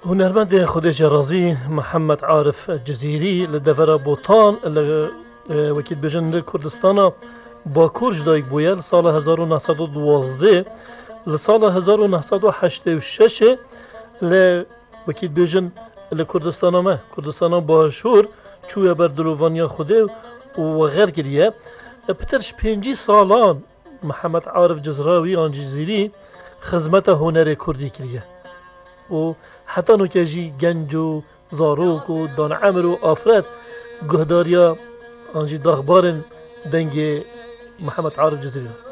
هنرمند خودش رازی محمد عارف جزیری لدفر بوتان وکیل بجن کردستان با کرج دایک بویل سال 1912 لسال 1986 وکیل بجن لکردستان ما کردستان باشور چویا بر دلوانیا خوده و غیر کریه پترش 5 سالان محمد عارف جزراوی آن جزیری خدمت هنر کردی کریه و حتی نوکجی گنج و زاروک و دان عمر و آفرت گهداریا آنجی داغبارن دنگ محمد عارف جزیری